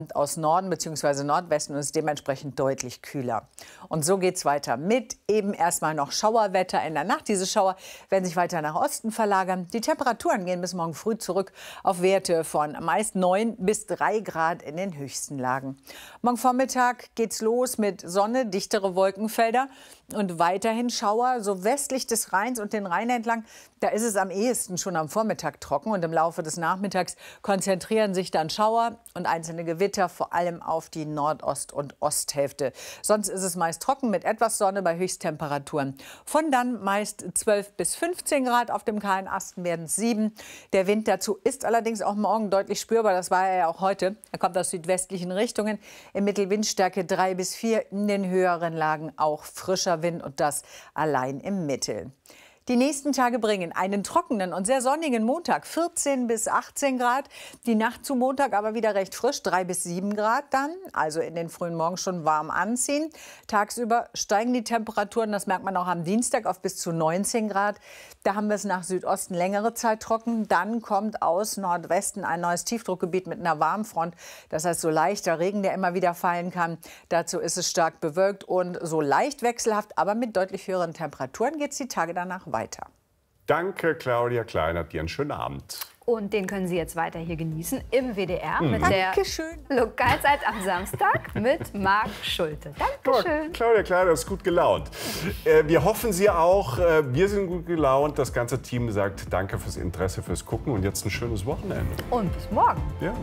Aus Norden bzw. Nordwesten und ist dementsprechend deutlich kühler. Und so geht es weiter mit eben erstmal noch Schauerwetter in der Nacht. Diese Schauer werden sich weiter nach Osten verlagern. Die Temperaturen gehen bis morgen früh zurück auf Werte von meist 9 bis 3 Grad in den höchsten Lagen. Morgen Vormittag geht's los mit Sonne, dichtere Wolkenfelder und weiterhin Schauer, so westlich des Rheins und den Rhein entlang. Da ist es am ehesten schon am Vormittag trocken und im Laufe des Nachmittags konzentrieren sich dann Schauer und einzelne Gewitter vor allem auf die Nordost- und Osthälfte. Sonst ist es meist trocken mit etwas Sonne bei Höchsttemperaturen. Von dann meist 12 bis 15 Grad, auf dem kahlen Asten werden es 7. Der Wind dazu ist allerdings auch morgen deutlich spürbar, das war er ja auch heute. Er kommt aus südwestlichen Richtungen, im Mittel Windstärke 3 bis 4, in den höheren Lagen auch frischer Wind und das allein im Mittel. Die nächsten Tage bringen einen trockenen und sehr sonnigen Montag, 14 bis 18 Grad. Die Nacht zu Montag aber wieder recht frisch, 3 bis 7 Grad dann. Also in den frühen Morgen schon warm anziehen. Tagsüber steigen die Temperaturen, das merkt man auch am Dienstag, auf bis zu 19 Grad. Da haben wir es nach Südosten längere Zeit trocken. Dann kommt aus Nordwesten ein neues Tiefdruckgebiet mit einer Warmfront. Das heißt, so leichter Regen, der immer wieder fallen kann. Dazu ist es stark bewölkt und so leicht wechselhaft, aber mit deutlich höheren Temperaturen geht es die Tage danach weiter. Danke, Claudia Kleinert. Dir einen schönen Abend. Und den können Sie jetzt weiter hier genießen im WDR mit der Lokalzeit am Samstag mit Marc Schulte. Dankeschön. Claudia Kleinert ist gut gelaunt. Wir hoffen, Sie auch. Wir sind gut gelaunt. Das ganze Team sagt danke fürs Interesse, fürs Gucken und jetzt ein schönes Wochenende. Und bis morgen. Ja.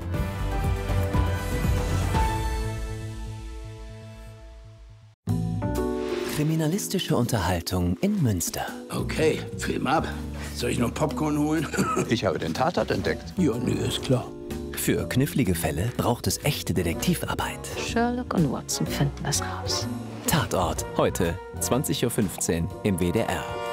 Kriminalistische Unterhaltung in Münster. Okay, Film ab. Soll ich noch Popcorn holen? Ich habe den Tatort entdeckt. Ja, nee, ist klar. Für knifflige Fälle braucht es echte Detektivarbeit. Sherlock und Watson finden das raus. Tatort, heute 20:15 Uhr im WDR.